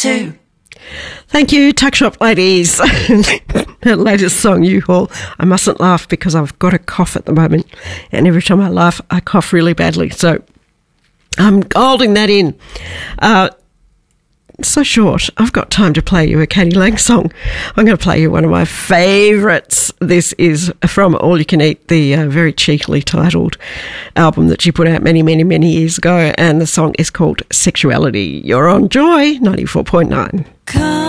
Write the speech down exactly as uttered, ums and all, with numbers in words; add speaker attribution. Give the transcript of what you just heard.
Speaker 1: two.
Speaker 2: Thank you, Tuck Shop ladies. That latest song, U-Haul. I mustn't laugh because I've got a cough at the moment, and every time I laugh, I cough really badly. So I'm holding that in. Uh, so short. I've got time to play you a Katie Lang song. I'm going to play you one of my favourites. This is from All You Can Eat, the uh, very cheekily titled album that she put out many, many, many years ago, and the song is called Sexuality. You're on Joy ninety-four point nine.
Speaker 1: Come